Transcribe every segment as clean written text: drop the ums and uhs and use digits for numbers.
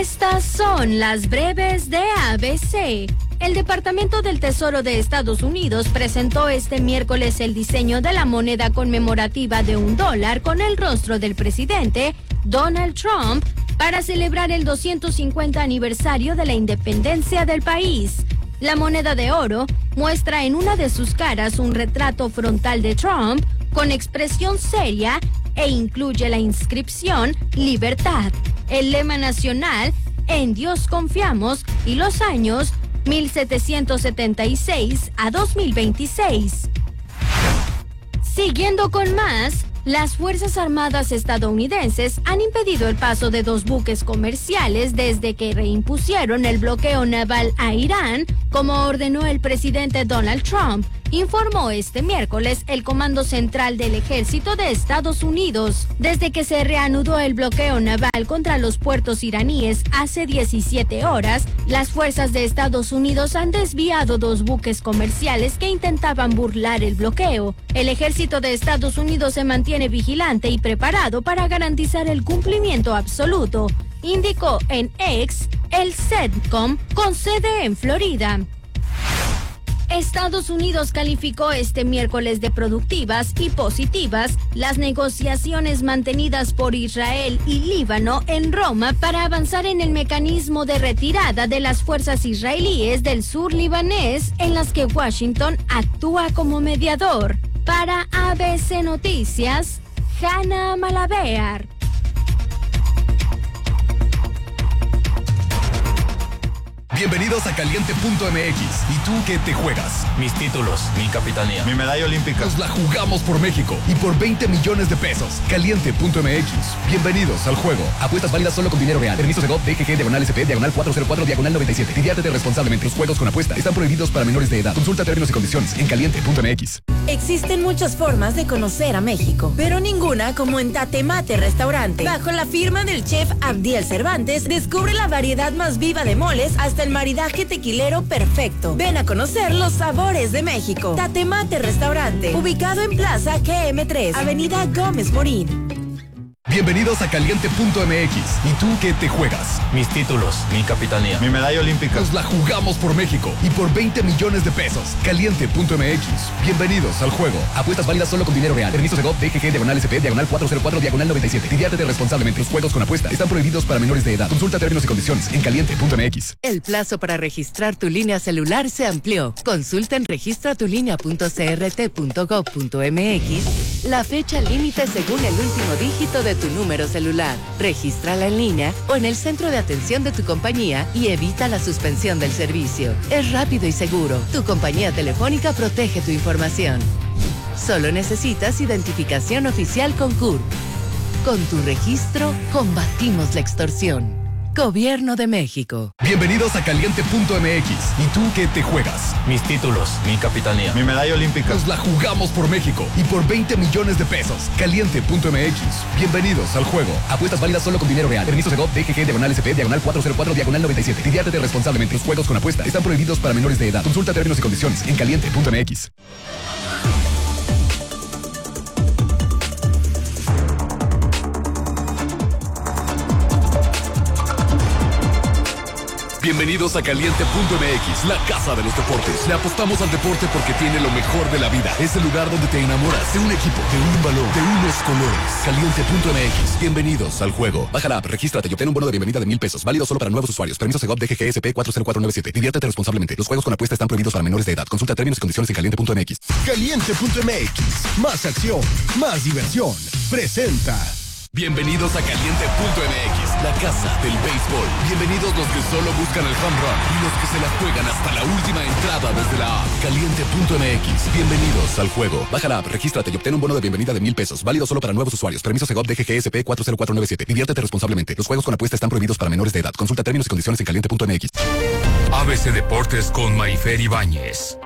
Estas son las breves de ABC. El Departamento del Tesoro de Estados Unidos presentó este miércoles el diseño de la moneda conmemorativa de $1 con el rostro del presidente Donald Trump para celebrar el 250 aniversario de la independencia del país. La moneda de oro muestra en una de sus caras un retrato frontal de Trump con expresión seria e incluye la inscripción Libertad, el lema nacional En Dios confiamos y los años 1776 a 2026. Siguiendo con más, las Fuerzas Armadas estadounidenses han impedido el paso de 2 buques comerciales desde que reimpusieron el bloqueo naval a Irán, como ordenó el presidente Donald Trump, informó este miércoles el Comando Central del Ejército de Estados Unidos. Desde que se reanudó el bloqueo naval contra los puertos iraníes hace 17 horas, las fuerzas de Estados Unidos han desviado 2 buques comerciales que intentaban burlar el bloqueo. El Ejército de Estados Unidos se mantiene vigilante y preparado para garantizar el cumplimiento absoluto, indicó en X el CENTCOM con sede en Florida. Estados Unidos calificó este miércoles de productivas y positivas las negociaciones mantenidas por Israel y Líbano en Roma para avanzar en el mecanismo de retirada de las fuerzas israelíes del sur libanés, en las que Washington actúa como mediador. Para ABC Noticias, Hanna Malabear. Bienvenidos a Caliente.mx. ¿Y tú qué te juegas? Mis títulos, mi capitanía, mi medalla olímpica. Nos la jugamos por México y por 20 millones de pesos. Caliente.mx. Bienvenidos al juego. Apuestas válidas solo con dinero real. Permiso Segov, DGG, /SP, /404, /97. Diviértete responsablemente. Los juegos con apuesta están prohibidos para menores de edad. Consulta términos y condiciones en Caliente.mx. Existen muchas formas de conocer a México, pero ninguna como en Tatemate Restaurante. Bajo la firma del chef Abdiel Cervantes, descubre la variedad más viva de moles hasta el maridaje tequilero perfecto. Ven a conocer los sabores de México. Tatemate Restaurante, ubicado en Plaza GM3, Avenida Gómez Morín. Bienvenidos a Caliente.mx. ¿Y tú qué te juegas? Mis títulos, mi capitanía, mi medalla olímpica. Nos la jugamos por México y por 20 millones de pesos. Caliente.mx. Bienvenidos al juego. Apuestas válidas solo con dinero real. Permiso Segov, DGG, /SP, /404, /97. Diviértete responsablemente. Los juegos con apuesta están prohibidos para menores de edad. Consulta términos y condiciones en Caliente.mx. El plazo para registrar tu línea celular se amplió. Consulta en registratulínea.crt.gov.mx la fecha límite según el último dígito de tu número celular. Regístrala en línea o en el centro de atención de tu compañía y evita la suspensión del servicio. Es rápido y seguro. Tu compañía telefónica protege tu información. Solo necesitas identificación oficial con CURP. Con tu registro, combatimos la extorsión. Gobierno de México. Bienvenidos a Caliente.mx. ¿Y tú qué te juegas? Mis títulos, mi capitanía, mi medalla olímpica. Nos la jugamos por México y por 20 millones de pesos. Caliente.mx. Bienvenidos al juego. Apuestas válidas solo con dinero real. Permiso Segov, DGG, /SP, /404, /97. Diviértete responsablemente. Los juegos con apuesta están prohibidos para menores de edad. Consulta términos y condiciones en Caliente.mx. Bienvenidos a Caliente.mx, la casa de los deportes. Le apostamos al deporte porque tiene lo mejor de la vida. Es el lugar donde te enamoras de un equipo, de un balón, de unos colores. Caliente.mx. Bienvenidos al juego. Baja la app, regístrate y obtén un bono de bienvenida de 1,000 pesos. Válido solo para nuevos usuarios. Permiso Segov, DGG, SP 40497. Diviértete responsablemente. Los juegos con apuesta están prohibidos para menores de edad. Consulta términos y condiciones en Caliente.mx. Caliente.mx. Más acción, más diversión. Presenta. Bienvenidos a Caliente.mx, la casa del béisbol. Bienvenidos los que solo buscan el home run y los que se la juegan hasta la última entrada desde la app. Caliente.mx. Bienvenidos al juego. Baja la app, regístrate y obtén un bono de bienvenida de 1,000 pesos. Válido solo para nuevos usuarios. Permiso Segov, DGG, SP 40497. Diviértete responsablemente. Los juegos con apuesta están prohibidos para menores de edad. Consulta términos y condiciones en Caliente.mx. ABC Deportes con Mayfer Ibáñez.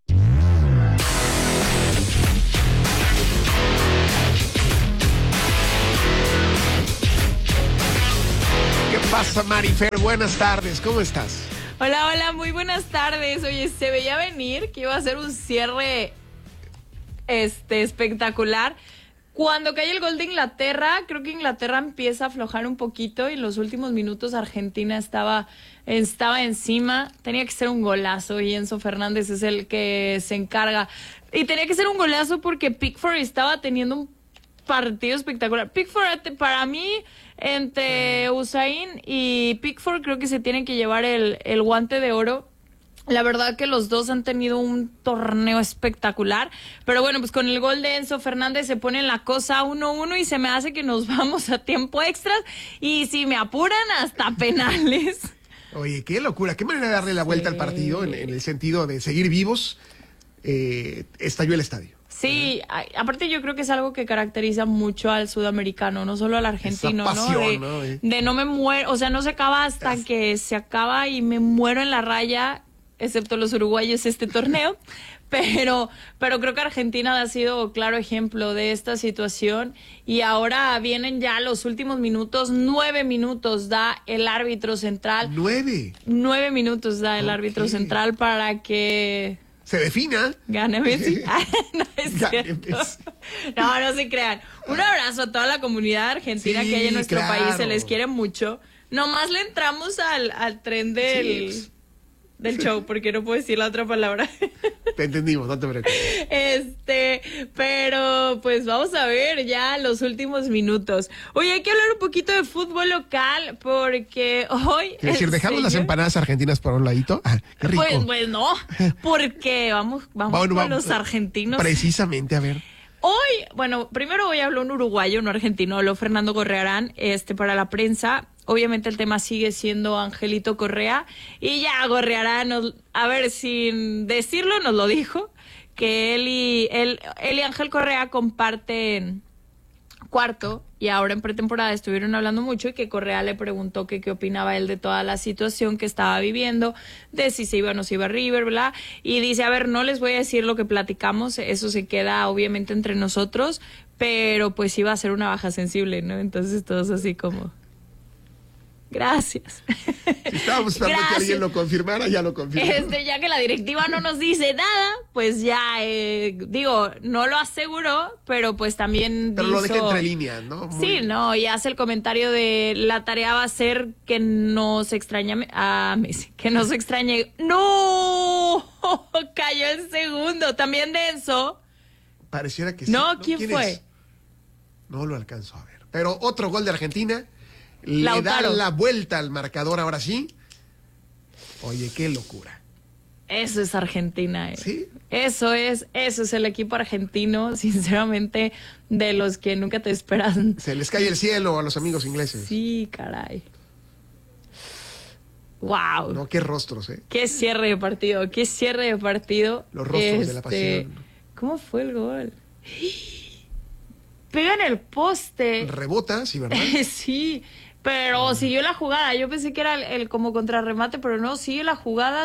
¿Qué pasa, Marifer? Buenas tardes, ¿cómo estás? Hola, hola, muy buenas tardes. Oye, se veía venir que iba a ser un cierre espectacular, Cuando cae el gol de Inglaterra, creo que Inglaterra empieza a aflojar un poquito y en los últimos minutos Argentina estaba encima. Tenía que ser un golazo y Enzo Fernández es el que se encarga. Y tenía que ser un golazo porque Pickford estaba teniendo un partido espectacular. Pickford, para mí, entre Usain y Pickford, creo que se tienen que llevar el guante de oro. La verdad que los dos han tenido un torneo espectacular, pero bueno, pues con el gol de Enzo Fernández se pone la cosa 1-1 y se me hace que nos vamos a tiempo extras y si me apuran hasta penales. Oye, qué locura, qué manera de darle la vuelta al partido en el sentido de seguir vivos. Estalló el estadio. Sí, aparte yo creo que es algo que caracteriza mucho al sudamericano, no solo al argentino, esa pasión, ¿no? De no me muero, o sea, no se acaba hasta que se acaba y me muero en la raya, excepto los uruguayos este torneo, pero creo que Argentina ha sido claro ejemplo de esta situación y ahora vienen ya los últimos minutos, 9 minutos da el árbitro central. 9 minutos da el árbitro central para que se defina. Gane Messi. No es cierto. No se crean. Un abrazo a toda la comunidad argentina que hay en nuestro país, se les quiere mucho. Nomás le entramos al tren del show, porque no puedo decir la otra palabra. Te entendimos, no te preocupes. Pero pues vamos a ver ya los últimos minutos. Oye, hay que hablar un poquito de fútbol local, porque hoy... Es decir, dejamos las empanadas argentinas por un ladito. Qué rico. Pues no, porque vamos con los argentinos. Precisamente, a ver. Hoy, bueno, primero voy a hablar un uruguayo, un argentino, habló Fernando Gorrearán, para la prensa. Obviamente el tema sigue siendo Angelito Correa y ya Gorrearán, a ver, sin decirlo, nos lo dijo, que él y Ángel Correa comparten cuarto y ahora en pretemporada estuvieron hablando mucho y que Correa le preguntó que qué opinaba él de toda la situación que estaba viviendo, de si se iba o no se iba a River, bla, y dice, a ver, no les voy a decir lo que platicamos, eso se queda obviamente entre nosotros, pero pues iba a ser una baja sensible, ¿no? Entonces todos así como... Gracias. Si estábamos esperando que alguien lo confirmara, ya lo confirmó. Ya que la directiva no nos dice nada, pues ya, no lo aseguró, pero pues también pero lo deja entre líneas, ¿no? Sí, no, y hace el comentario de la tarea va a ser que no se extrañe a Messi, que no se extrañe. ¡No! Cayó el segundo, también denso. Pareciera que sí. No, ¿quién fue? Es? No lo alcanzo a ver. Pero otro gol de Argentina. Lautaro. Le da la vuelta al marcador ahora sí. Oye, qué locura. Eso es Argentina. ¿Sí? Eso es el equipo argentino, sinceramente, de los que nunca te esperan. Se les cae el cielo a los amigos ingleses. Sí, caray. Wow. No, qué rostros, Qué cierre de partido. Los rostros de la pasión. ¿Cómo fue el gol? Pega en el poste. Rebota, sí, ¿verdad? Sí, pero siguió la jugada. Yo pensé que era el como contrarremate, pero no, sigue la jugada.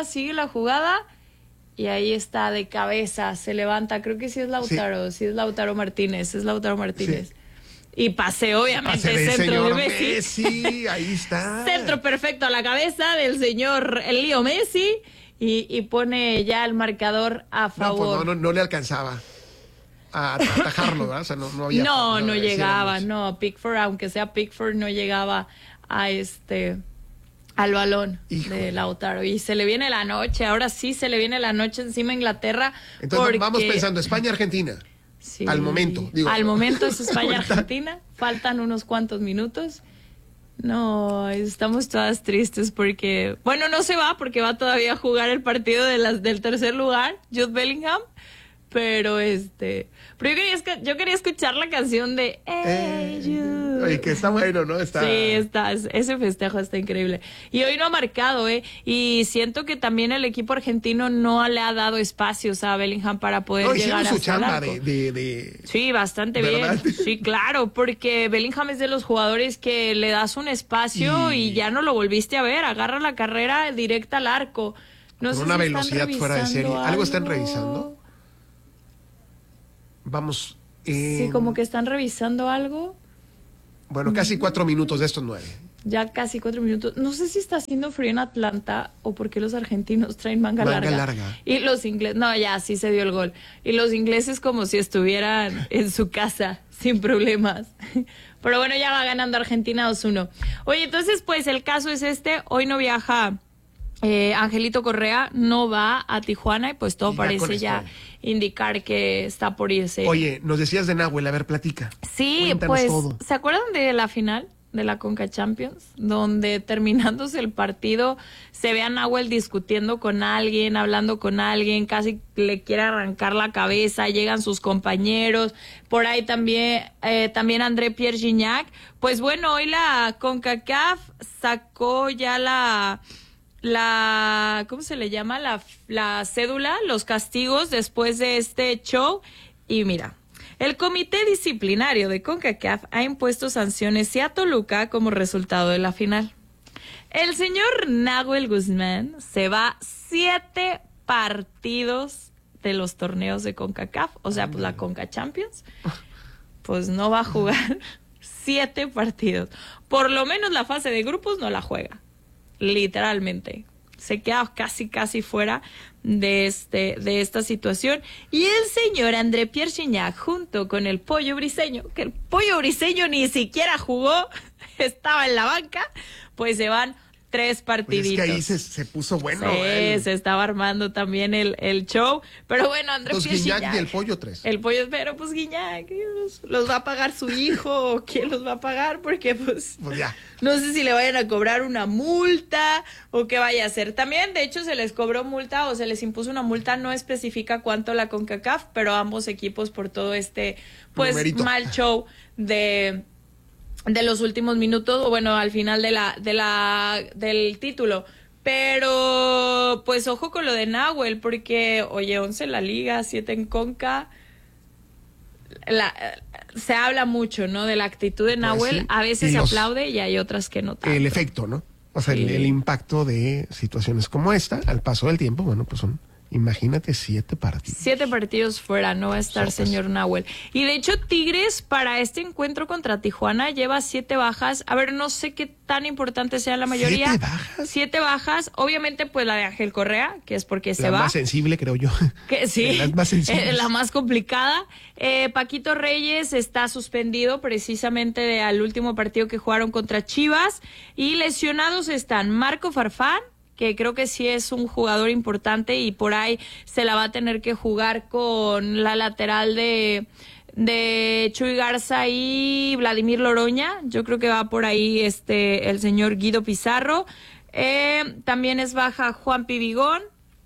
Y ahí está, de cabeza, se levanta. Creo que sí es Lautaro, sí es Lautaro Martínez. Sí. Y pase, obviamente, centro de Messi. Ahí está. Centro perfecto a la cabeza del señor Leo Messi. Y pone ya el marcador a favor. No le alcanzaba a atajarlo, ¿verdad? O sea, no había... No llegaba, Pickford, aunque sea Pickford, no llegaba al balón. Híjole. De Lautaro. Y se le viene la noche, ahora sí se le viene la noche encima a Inglaterra. Entonces vamos pensando, España-Argentina. Sí. Al momento, Al momento es España-Argentina, faltan unos cuantos minutos. No, estamos todas tristes porque... Bueno, no se va porque va todavía a jugar el partido del tercer lugar, Jude Bellingham. Pero yo quería escuchar la canción de Jude. Oye, que está bueno, ¿no? Sí, ese festejo está increíble. Y hoy no ha marcado, y siento que también el equipo argentino no le ha dado espacios a Bellingham para poder llegar a su chamba Sí, bastante ¿verdad? bien. Sí, claro, porque Bellingham es de los jugadores que le das un espacio y ya no lo volviste a ver, agarra la carrera directa al arco. No con sé una si velocidad fuera de serie. ¿Algo están revisando? Vamos. Sí, como que están revisando algo. Bueno, casi 4 minutos de estos 9. Ya casi 4 minutos. No sé si está haciendo frío en Atlanta o porque los argentinos traen manga larga. Y los ingleses, no, ya sí se dio el gol. Y los ingleses como si estuvieran en su casa. sin problemas. Pero bueno, ya va ganando Argentina 2-1. Oye, entonces, pues el caso es hoy no viaja Angelito Correa, no va a Tijuana y pues todo parece ya indicar que está por irse. Oye, nos decías de Nahuel, a ver, platica. Sí, Cuéntanos pues, todo. ¿se acuerdan de la final de la Conca Champions? Donde terminándose el partido se ve a Nahuel discutiendo con alguien, hablando con alguien, casi le quiere arrancar la cabeza, llegan sus compañeros, por ahí también André Pierre Gignac. Pues bueno, hoy la CONCACAF sacó ya la ¿cómo se le llama? La cédula, los castigos después de este show. Y mira, el Comité Disciplinario de CONCACAF ha impuesto sanciones a Toluca como resultado de la final. El señor Nahuel Guzmán se va 7 partidos de los torneos de CONCACAF, o sea, pues la Conca Champions, pues no va a jugar 7 partidos. Por lo menos la fase de grupos no la juega. Literalmente se queda casi fuera de esta situación. Y el señor André Pierre Gignac junto con el Pollo Briseño, que el Pollo Briseño ni siquiera jugó, estaba en la banca, pues se van 3 partiditos. Pues es que ahí se puso bueno. Sí, se estaba armando también el show. Pero bueno, André Pierre Gignac y el Pollo 3. El Pollo, pero pues Gignac, ¿los va a pagar su hijo o quién los va a pagar? Porque pues ya. No sé si le vayan a cobrar una multa o qué vaya a hacer. También, de hecho, se les cobró multa o se les impuso una multa, no especifica cuánto la CONCACAF, pero ambos equipos por todo pues numerito. Mal show de los últimos minutos, o bueno, al final del título. Pero, pues, ojo con lo de Nahuel, porque, oye, 11 en la Liga, 7 en Conca. Se habla mucho, ¿no?, de la actitud de Nahuel. Pues sí. A veces se aplaude y hay otras que no tanto. El efecto, ¿no? O sea, sí. el impacto de situaciones como esta, al paso del tiempo, bueno, pues son... Imagínate 7 partidos. 7 partidos fuera, no va a estar señor Nahuel. Y de hecho, Tigres para este encuentro contra Tijuana lleva 7 bajas. A ver, no sé qué tan importante sea la mayoría. 7 bajas. 7 bajas. Obviamente, pues la de Ángel Correa, que es porque se va. La más sensible, creo yo. Que sí. La más sensible. La más complicada. Paquito Reyes está suspendido precisamente al último partido que jugaron contra Chivas. Y lesionados están Marco Farfán, que creo que sí es un jugador importante y por ahí se la va a tener que jugar con la lateral de Chuy Garza y Vladimir Loroña. Yo creo que va por ahí el señor Guido Pizarro. También es baja Juan Pibigón.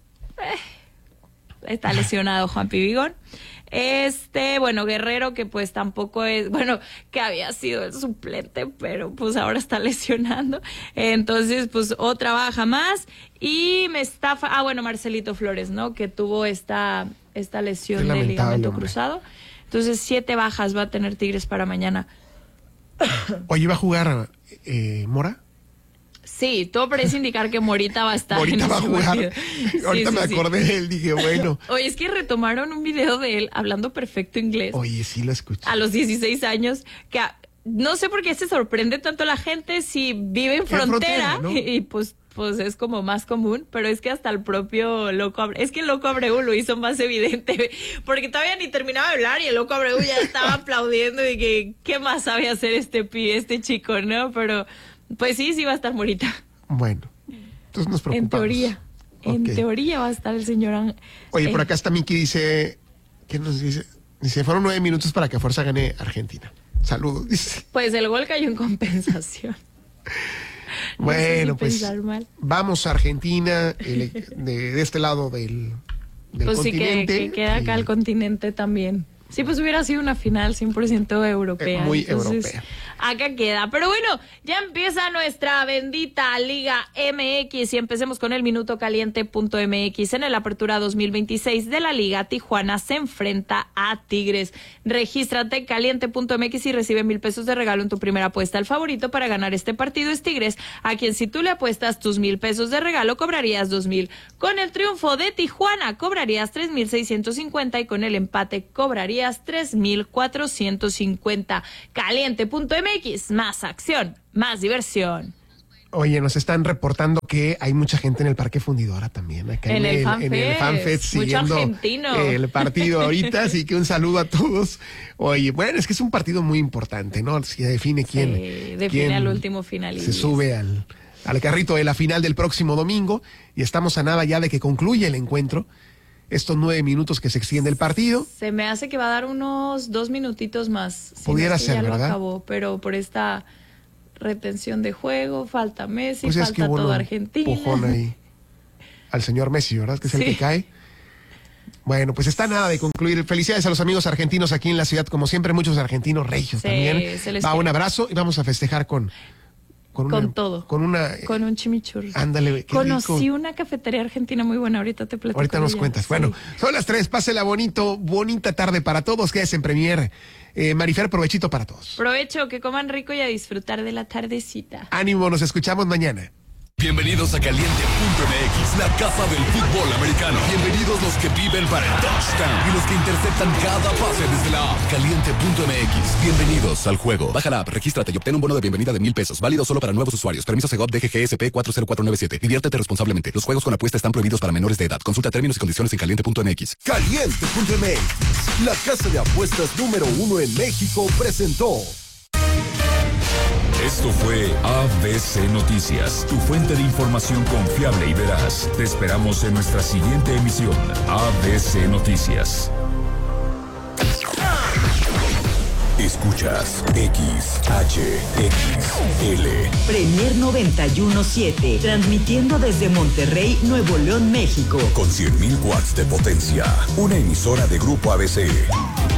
Está lesionado Juan Pibigón. Bueno, Guerrero, que pues tampoco es, bueno, que había sido el suplente, pero pues ahora está lesionando. Entonces, pues otra baja más. Y Marcelito Flores, ¿no?, que tuvo esta lesión de ligamento cruzado. Entonces, 7 bajas va a tener Tigres para mañana. Oye, ¿va a jugar Mora? Sí, todo parece indicar que Morita va a estar. Morita va a jugar. Ahorita me acordé de él, dije, bueno. Oye, es que retomaron un video de él hablando perfecto inglés. Oye, sí lo escuché. A los 16 años, que no sé por qué se sorprende tanto la gente si vive en frontera, ¿no? y pues es como más común, pero es que hasta el propio Loco Abreu, es que el Loco Abreu lo hizo más evidente, porque todavía ni terminaba de hablar y el Loco Abreu ya estaba aplaudiendo y que qué más sabe hacer este chico, ¿no? Pero pues sí va a estar Morita. Bueno, entonces nos preocupamos. En teoría va a estar el señor Oye, por acá está Miki, dice, ¿qué nos dice? Dice, fueron 9 minutos para que a fuerza gane Argentina. Saludos, dice. Pues el gol cayó en compensación. Bueno, no sé si pues mal. Vamos a Argentina, de este lado del pues continente. Sí, que queda acá el continente también. Sí, pues hubiera sido una final 100% europea. Muy europea. Acá queda. Pero bueno, ya empieza nuestra bendita Liga MX y empecemos con el Minuto Caliente.mx. En el Apertura 2026 de la Liga, Tijuana se enfrenta a Tigres. Regístrate Caliente.mx y recibe 1,000 pesos de regalo en tu primera apuesta. El favorito para ganar este partido es Tigres, a quien si tú le apuestas tus 1,000 pesos de regalo, cobrarías 2,000. Con el triunfo de Tijuana, cobrarías 3,650 y con el empate cobrarías 3,450. Caliente.mx, más acción, más diversión. Oye, nos están reportando que hay mucha gente en el Parque Fundidora también. Acá en el FanFest siguiendo el partido ahorita, así que un saludo a todos. Oye, bueno, es que es un partido muy importante, ¿no? Se define quién al último finalista. Se sube al carrito de la final del próximo domingo y estamos a nada ya de que concluya el encuentro. Estos 9 minutos que se extiende el partido. Se me hace que va a dar unos 2 minutitos más. Pudiera ser, ya ¿verdad? Lo acabó, pero por esta retención de juego, falta Messi, pues falta todo Argentina. Empujón ahí al señor Messi, ¿verdad? Que es el que cae. Bueno, pues está nada de concluir. Felicidades a los amigos argentinos aquí en la ciudad, como siempre, muchos argentinos regios también. Va, un abrazo y vamos a festejar con todo. Con un chimichurri. Ándale, qué Conocí rico. una cafetería argentina muy buena, ahorita te platico. Ahorita nos cuentas. Sí. Bueno, son las 3, pásela bonita tarde para todos, quédese en Premier. Marifer, provechito para todos. Provecho, que coman rico y a disfrutar de la tardecita. Ánimo, nos escuchamos mañana. Bienvenidos a Caliente.mx, la casa del fútbol americano. Bienvenidos los que viven para el touchdown y los que interceptan cada pase desde la app. Caliente.mx, bienvenidos al juego. Baja la app, regístrate y obtén un bono de bienvenida de $1,000. Válido solo para nuevos usuarios. Permiso Segov DGGSP 40497. Diviértete responsablemente. Los juegos con apuesta están prohibidos para menores de edad. Consulta términos y condiciones en Caliente.mx. Caliente.mx, la casa de apuestas número 1 en México, presentó. Esto fue ABC Noticias, tu fuente de información confiable y veraz. Te esperamos en nuestra siguiente emisión, ABC Noticias. Escuchas XHXL. Premier 91.7, transmitiendo desde Monterrey, Nuevo León, México. Con 100,000 watts de potencia. Una emisora de Grupo ABC.